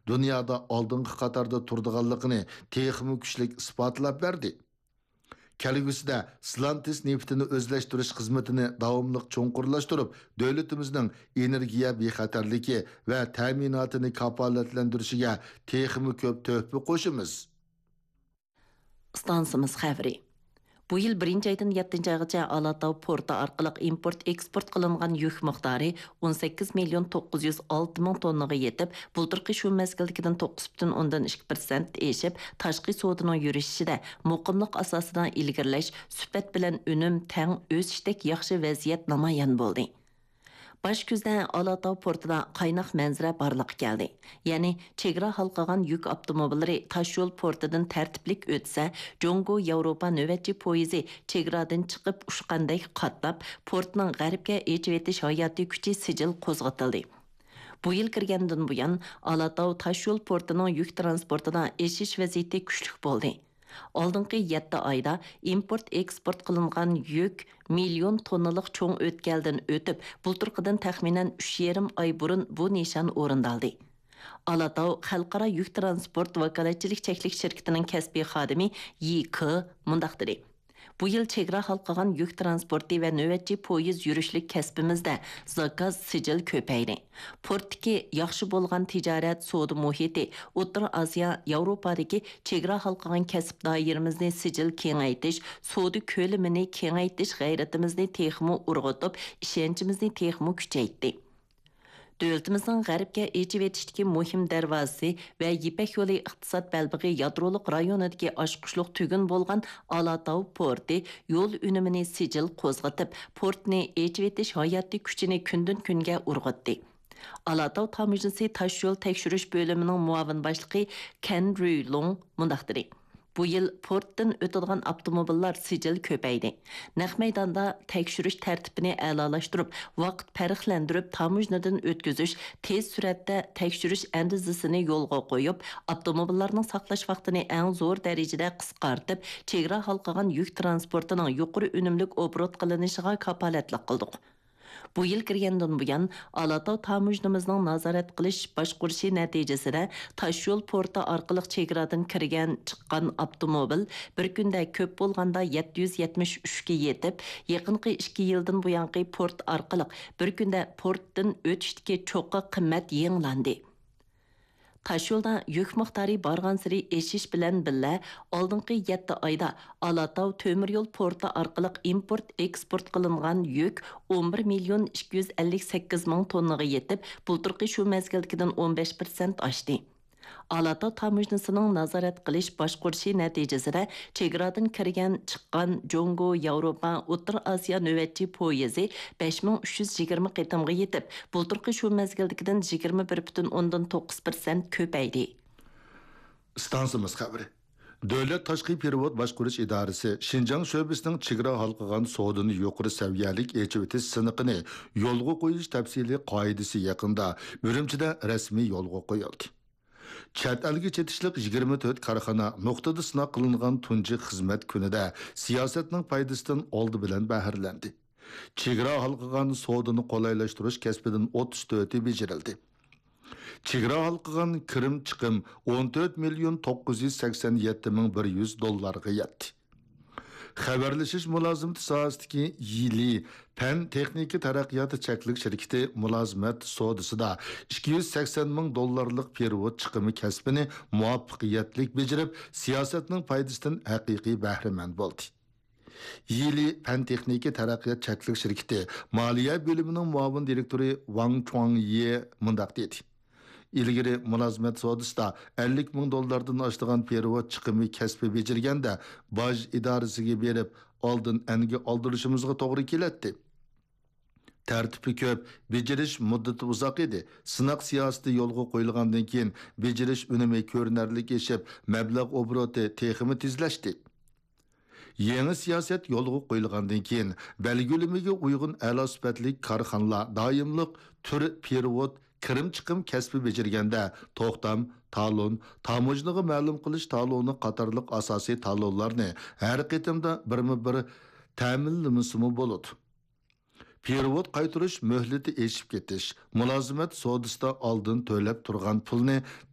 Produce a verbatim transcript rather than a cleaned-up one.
dunyoda oldingi qatorda turdiganligini texmi kuchlik isbotlab berdi. Kelgusida Slantis neftini o'zlashtirish xizmatini davomli cho'nqurlashtirib, davlatimizning energiya bexatarligi va ta'minotini kafolatlantirishiga texmi ko'p töhfa qo'shimiz. Stansımız xəbri. Bu yıl birinci aydan yettinci aygacha Alatau portu orqali import-eksport qilingan yük miqdori o'n sakkiz million to'qqiz yuz olti ming tonnaga yetib, bulturqi shu mezgildagidan to'qqiz butun o'ndan ikki persent eşib, tashqi savdoning yurishida muqimlik asosidan ilgirlash, sifat bilan unum tang o'sishdek yaxshi vaziyat namoyon bo'ldi. Baş küzdə Alatau portida qaynaq mənzirə barlıq gəldi. Yəni, çegra halqagan yük avtomobilləri taş yol portidan tərtiblik ötsə, Jongo Avropa növbətçi poyezi çegradan çıxıb uçqandək qatlab, portның qərbə ecib etiş hayati küçü sicil qozğatıldı. Bu yıl kirgəndən bu yan, Alatau taş yol portının yük transportida eşiş vəziyyəti küçlük boldu. Oldingi yetti ayda import-eksport qilingan yük million tonnalik cho'ng o'tkaldan o'tib, bulturqidan taxminan uch yarim oy burun bu nishon o'rindaldi. Alatau xalqaro yük transport vakolatchilik cheklik shirkatining kasbiy xodimi Y K mundaq dedi. Bu yıl çegra halqagan yük transporti ve növbetçi poyez yürüşlük kəsbimizdə zakaz sicil köpəydi. Portdaki yaxşı bolğan ticaret soğudu muhiti, O'rta Asiya, Avropadaki çegra halqagan kəsb dairimizni sicil kengaytish, soğudu kölimini kengaytish gayretimizni texmu urg'utib, ishonchimizni texmu kuchaytdi. Dövlətimizin Qərbə ecib etişdiki muhim dərvazisi və Yipək yolu iqtisad bəlbəği yadroluq rayonidagi aşqışlıq tügün bolğan Alatau porti yol ünümini sicil qozğatıb, portni ecib etiş hayati küçünü kündün künge urğutdi. Alatau tamıjnisi taş yol tekşürüş bölümünün muavin başlığı Ken Ruylong mundaq dedi. Bu yıl portdan ötüdüğün avtomobillar sicil köpəydi. Naq meydanda tekşürüş tərtibini əlalaşdırıb, vaqt pərixləndirib, tamujnadan ötküzüş, tez sürətdə tekşürüş əndizisini yolğa qoyub, avtomobillarının saqlaş vaxtını ən zor dərəcədə qısqartıb, çegra halqagan yük transportunun yuqori önümlük obrot qılınışığa kapalatlik qıldıq. Bu yıl kirgəndən bu yan, Alatau tamujnimizning nazorat qilish boshqurishi natijasida taş yol porti orqali chegradan kirgan chiqqan avtomobil bir kunda ko'p bo'lganda yetti yuz yetmish uch ga yetib, yaqinqi ikki yildan bu yanqi port orqali bir kunda portdan o'tishdagi cho'qqa qimmat yengilandi. Taş yolda yük miqdori bargan siri eşiş bilan billa oldingi yetti oyda Alatau temir yol porti orqali import-eksport qilingan yük o'n bir million ikki yuz ellik sakkiz ming tonnaga yetib, bulturqi shu mezgildagidan o'n besh persent oshdi. Alatau tamujnisining nazorat qilish boshqurishi natijasida chegradan kirgan chiqqan Jongo Avropa O'rta Osiyo navbatchi poyezi besh ming uch yuz yigirma qitimga yetib, bulturqi shu mezgildagidan yigirma bir butun o'ndan to'qqiz persent ko'paydi. Stansimiz xabari. Davlat tashqi perevod boshqarish idorasi Xinjiang sho'basining chegara halqagan savdoni yuqori saviyalik echib etish siniqini yo'lga qo'yish tafsiliy qoidasi yaqinda Urumchida rasmiy yo'lga qo'yildi. Chet elga chetishlik yigirma to'rt korxona nuqtada sinov qilingan tunji xizmat kunida siyosatning foydasidan oldi bilan bahrlandi. Chegara halqagan savdoni qolaylashtirish kasbidan o'ttiz to'rti bejirildi. Chegara halqagan kirim chiqim o'n to'rt million to'qqiz yuz sakson yetti ming bir yuz dollarga yetdi. Xabarlashish mulozimati sohasidagi yili Pan texnika taraqqiyoti cheklik shirkati mulozimat sodisida ikki yuz sakson ming dollarlik perevod chiqimi kasbini muvaffaqiyatli bejirib, siyosatning foydasidan haqiqiy bahramand bo'ldi. Yili Pan texnika taraqqiyot cheklik shirkati moliya bo'limining muavin direktori Wang Chuangye mundaq dedi. İlgiri mulozimat sodisida ellik ming dollardan oshdigan perevod chiqimi kasbi bejirganda boj idorasiga berib, oldin anga oldirishimizga to'g'ri keladi. Tartibi ko'p, bejirish muddati uzoq edi. Sinoq siyosati yo'lga qo'yilgandan keyin bejirish unumi ko'rinarli eshib, mablag' obroti texmi tezlashdi. Yangi siyosat yo'lga qo'yilgandan keyin belgilimiga uyg'un a'lo sifatli korxonalar doimliq tur perevod kirim chiqim kasbi bejirganda to'xtam, talon, tamojniga ma'lum qilish taloni qatorliq asosiy talonlarni har qitimda birma-bir ta'minlamasimi bo'ladi. Perevod qaytarish muhlati eshib ketish, mulozimat sodisida oldin to'lab turgan pulni